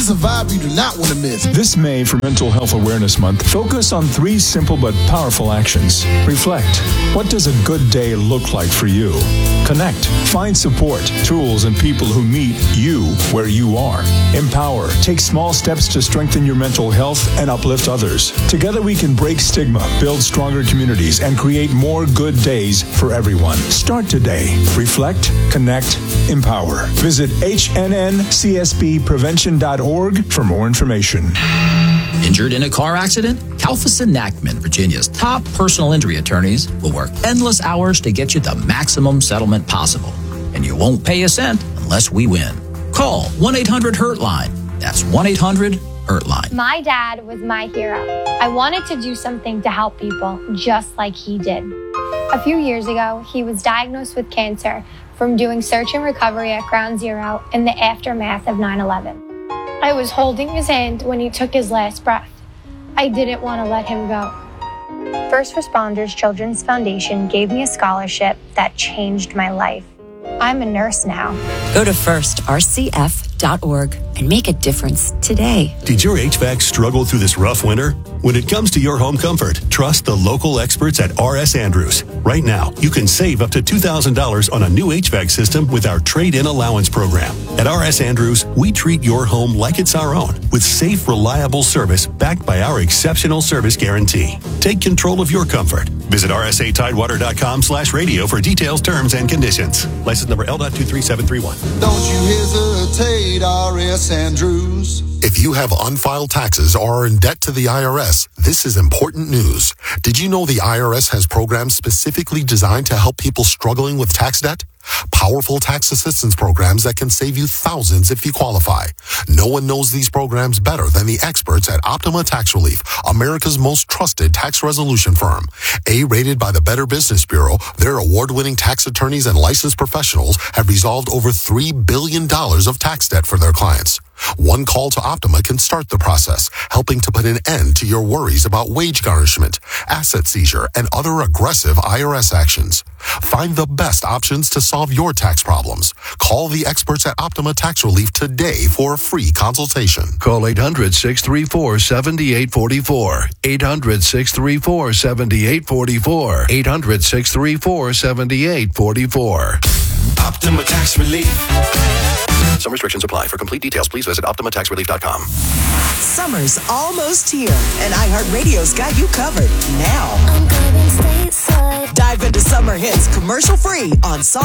is a vibe you do not want to miss. This May for Mental Health Awareness Month, focus on 3 simple but powerful actions. Reflect. What does a good day look like for you? Connect. Find support, tools, and people who meet you where you are. Empower. Take small steps to strengthen your mental health and uplift others. Together we can break stigma, build stronger communities, and create more good days for everyone. Start today. Reflect, connect, empower. Visit hnncsbprevention.org for more information. Injured in a car accident? Kalfas and Nachman, Virginia's top personal injury attorneys, will work endless hours to get you the maximum settlement possible. And you won't pay a cent unless we win. Call 1-800-HURT-LINE. That's 1-800-HURT-LINE. My dad was my hero. I wanted to do something to help people just like he did. A few years ago, he was diagnosed with cancer from doing search and recovery at Ground Zero in the aftermath of 9/11. I was holding his hand when he took his last breath. I didn't want to let him go. First Responders Children's Foundation gave me a scholarship that changed my life. I'm a nurse now. Go to firstrcf.org and make a difference today. Did your HVAC struggle through this rough winter? When it comes to your home comfort, trust the local experts at R.S. Andrews. Right now, you can save up to $2,000 on a new HVAC system with our trade-in allowance program. At R.S. Andrews, we treat your home like it's our own with safe, reliable service backed by our exceptional service guarantee. Take control of your comfort. Visit rsatidewater.com/radio for details, terms, and conditions. License number L.23731. Don't you hesitate, R.S. Andrews. If you have unfiled taxes or are in debt to the IRS, this is important news. Did you know the IRS has programs specifically designed to help people struggling with tax debt? Powerful tax assistance programs that can save you thousands if you qualify. No one knows these programs better than the experts at Optima Tax Relief, America's most trusted tax resolution firm. A-rated by the Better Business Bureau, their award-winning tax attorneys and licensed professionals have resolved over $3 billion of tax debt for their clients. One call to Optima can start the process, helping to put an end to your worries about wage garnishment, asset seizure, and other aggressive IRS actions. Find the best options to solve your tax problems. Call the experts at Optima Tax Relief today for a free consultation. Call 800-634-7844. 800-634-7844. 800-634-7844. Optima Tax Relief. Some restrictions apply. For complete details, please visit OptimaTaxRelief.com. Summer's almost here, and iHeartRadio's got you covered now. I'm going stateside. Dive into summer hits commercial-free on Song